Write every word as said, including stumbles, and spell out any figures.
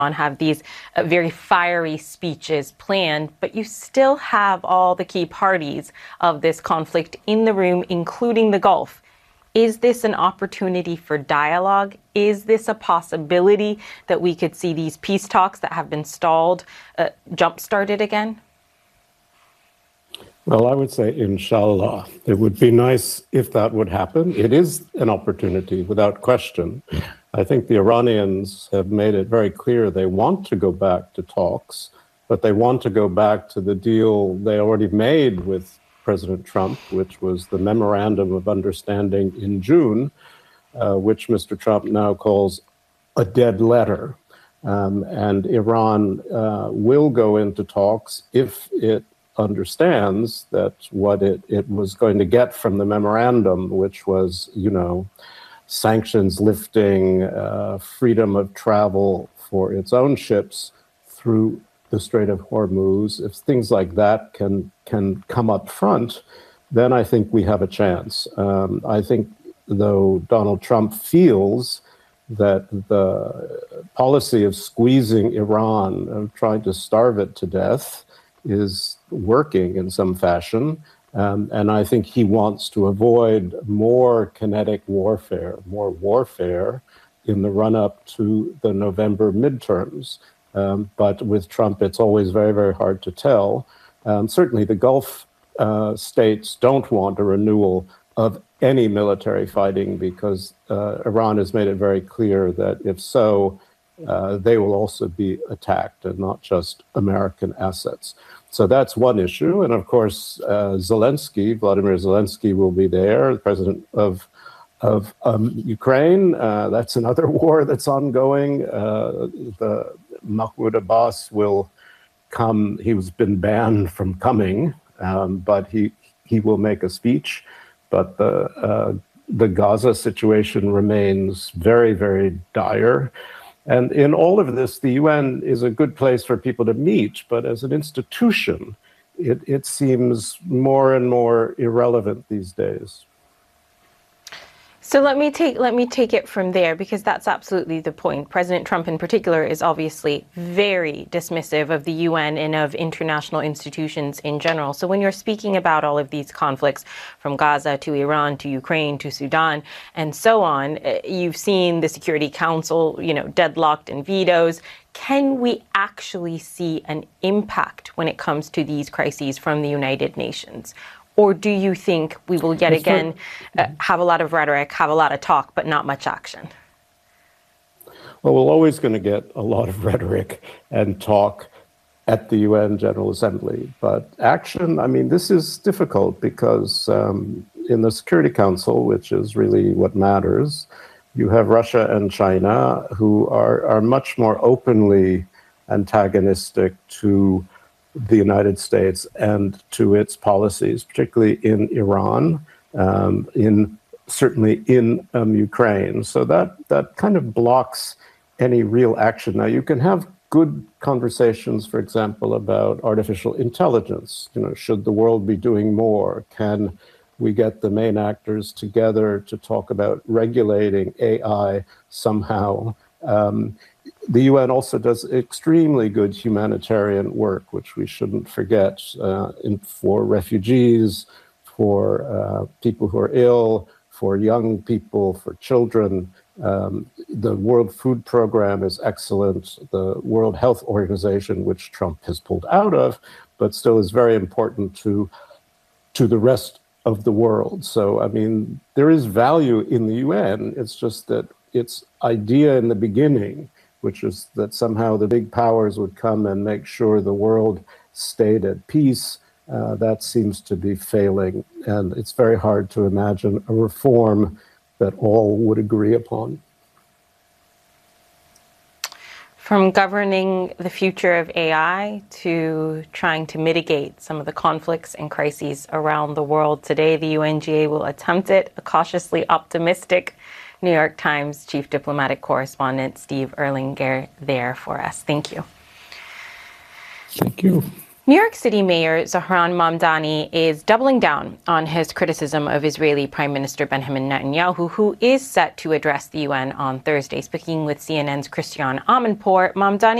have these uh, very fiery speeches planned, but you still have all the key parties of this conflict in the room, including the Gulf. Is this an opportunity for dialogue? Is this a possibility that we could see these peace talks that have been stalled uh, jump-started again? Well, I would say, inshallah. It would be nice if that would happen. It is an opportunity, without question. I think the Iranians have made it very clear they want to go back to talks, but they want to go back to the deal they already made with President Trump, which was the Memorandum of Understanding in June, uh, which Mister Trump now calls a dead letter. Um, and Iran uh, will go into talks if it understands that what it, it was going to get from the memorandum, which was, you know, sanctions lifting, uh, freedom of travel for its own ships through the Strait of Hormuz, if things like that can can come up front, then I think we have a chance. Um, I think, though, Donald Trump feels that the policy of squeezing Iran, of trying to starve it to death, is working in some fashion. Um, and I think he wants to avoid more kinetic warfare, more warfare in the run-up to the November midterms. Um, but with Trump, it's always very, very hard to tell. Um, certainly the Gulf uh, states don't want a renewal of any military fighting because uh, Iran has made it very clear that if so, uh, they will also be attacked and not just American assets. So that's one issue. And of course, uh, Zelensky, Vladimir Zelensky will be there, the president of of um, Ukraine. Uh, that's another war that's ongoing. Uh, the Mahmoud Abbas will come. He's been banned from coming, um, but he he will make a speech. But the uh, the Gaza situation remains very, very dire. And in all of this, the U N is a good place for people to meet, but as an institution, it, it seems more and more irrelevant these days. So let me take let me take it from there, because that's absolutely the point. President Trump in particular is obviously very dismissive of the U N and of international institutions in general. So when you're speaking about all of these conflicts, from Gaza to Iran to Ukraine to Sudan and so on, you've seen the Security Council, you know, deadlocked in vetoes. Can we actually see an impact when it comes to these crises from the United Nations? Or do you think we will yet again uh, have a lot of rhetoric, have a lot of talk, but not much action? Well, we're always going to get a lot of rhetoric and talk at the U N General Assembly. But action, I mean, this is difficult because um, in the Security Council, which is really what matters, you have Russia and China, who are, are much more openly antagonistic to the United States and to its policies, particularly in Iran, um, in certainly in um, Ukraine. So that that kind of blocks any real action. Now, you can have good conversations, for example, about artificial intelligence. You know, should the world be doing more? Can we get the main actors together to talk about regulating A I somehow? Um, The U N also does extremely good humanitarian work, which we shouldn't forget, uh, in, for refugees, for uh, people who are ill, for young people, for children. Um, the World Food Program is excellent. The World Health Organization, which Trump has pulled out of, but still is very important to, to the rest of the world. So, I mean, there is value in the U N. It's just that its idea in the beginning, which is that somehow the big powers would come and make sure the world stayed at peace, uh, that seems to be failing. And it's very hard to imagine a reform that all would agree upon. From governing the future of A I to trying to mitigate some of the conflicts and crises around the world, today the U N G A will attempt it. A cautiously optimistic New York Times Chief Diplomatic Correspondent Steve Erlanger there for us. Thank you. Thank you. New York City Mayor Zohran Mamdani is doubling down on his criticism of Israeli Prime Minister Benjamin Netanyahu, who is set to address the U N on Thursday. Speaking with C N N's Christiane Amanpour, Mamdani